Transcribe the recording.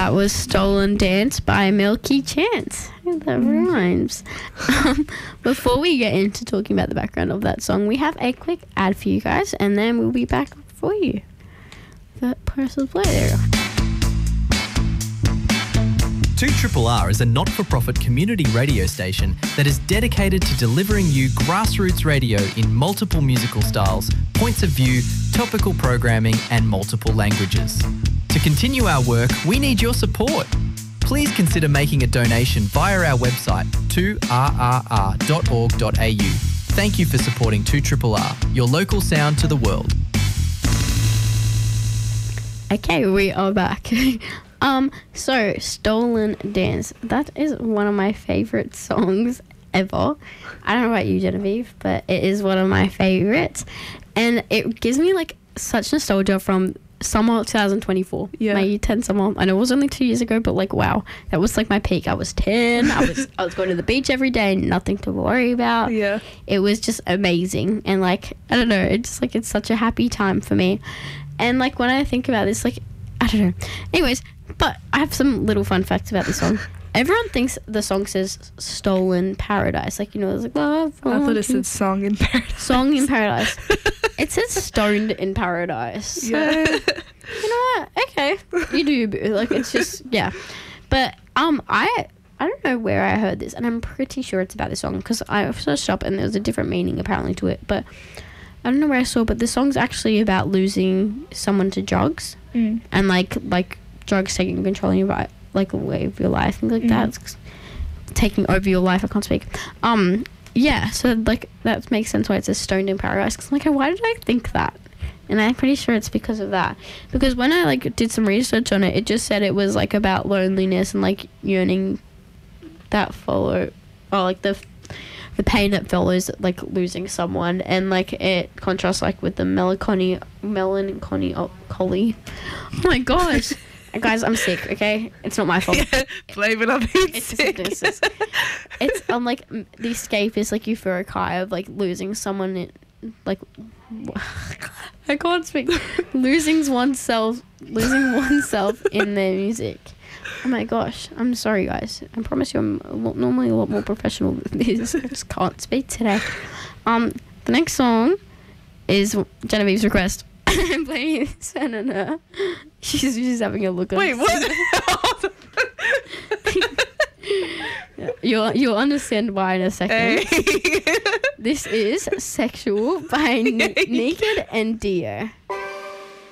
That was Stolen Dance by Milky Chance. That rhymes. Before we get into talking about the background of that song, we have a quick ad for you guys, and then we'll be back for you. Press the play there. 2RRR is a not-for-profit community radio station that is dedicated to delivering you grassroots radio in multiple musical styles, points of view, topical programming and multiple languages. To continue our work, we need your support. Please consider making a donation via our website 2rrr.org.au. Thank you for supporting 2RRR, your local sound to the world. Okay, we are back. So Stolen Dance, that is one of my favourite songs ever. I don't know about you, Genevieve, but it is one of my favourites. And it gives me like such nostalgia from summer 2024. My year 10 summer. I know it was only 2 years ago, but like wow, that was like my peak. I was 10. I was going to the beach every day, nothing to worry about. Yeah. It was just amazing. And like I don't know, it's like it's such a happy time for me. And like when I think about this, like I don't know. Anyways, but I have some little fun facts about this song. Everyone thinks the song says Stolen Paradise. Like, you know, it's like, love. I thought it said Song in Paradise. Song in Paradise. It says Stoned in Paradise. So, you know what? Okay. You do your boo. Like, it's just, yeah. But I don't know where I heard this, and I'm pretty sure it's about this song because I searched up and there was a different meaning apparently to it. But I don't know where I saw it, but the song's actually about losing someone to drugs and, like drugs taking control of your like away of your life, things like that. It's taking over your life. I can't speak. Yeah, so like that makes sense why it says Stoned in Paradise. Cause I'm like, why did I think that? And I'm pretty sure it's because of that. Because when I like did some research on it, it just said it was like about loneliness and like yearning that follow, or like the pain that follows like losing someone, and like it contrasts like with the melancholy. Oh my gosh. Guys, I'm sick, okay? It's not my fault. Yeah, blame it on being sick. It's like the escape is like euphoric high of like losing someone like I can't speak. Losing oneself in their music. Oh my gosh, I'm sorry guys. I promise you I'm normally a lot more professional than this. I just can't speak today. The next song is Genevieve's request. I'm playing Senna. She's having a look at. Wait, what? You'll understand why in a second. Hey. This is Sexual by Naked and Dio.